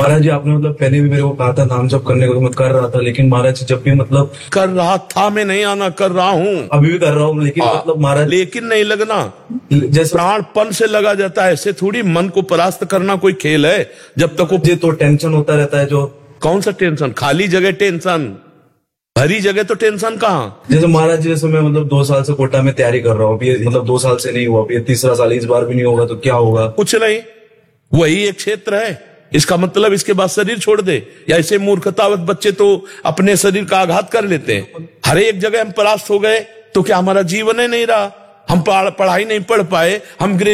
महाराज जी आपने मतलब पहले भी मेरे को कहा था नाम जप करने को, तो मैं कर रहा था, लेकिन महाराज जब भी मतलब कर रहा था, मैं नहीं आना, कर रहा हूं, अभी भी कर रहा हूँ, लेकिन मतलब महाराज लेकिन नहीं लगना, जैसे प्राणपन से लगा जाता है। ऐसे थोड़ी मन को परास्त करना कोई खेल है। जब तक वो मुझे तो टेंशन होता रहता है। जो कौन सा टेंशन? खाली जगह टेंशन, भरी जगह तो टेंशन कहाँ। जैसे महाराज जी, जैसे मैं मतलब 2 साल से कोटा में तैयारी कर रहा हूँ, अभी मतलब 2 साल से नहीं हुआ, अभी 3रा साल, इस बार भी नहीं होगा तो क्या होगा? कुछ नहीं, वही एक क्षेत्र है। इसका मतलब इसके बाद शरीर छोड़ दे, या ऐसे मूर्खतावत बच्चे तो अपने शरीर का आघात कर लेते हैं। हर एक जगह हम परास्त हो गए तो क्या हमारा जीवन ही नहीं रहा? हम पढ़ाई नहीं पढ़ पाए, हम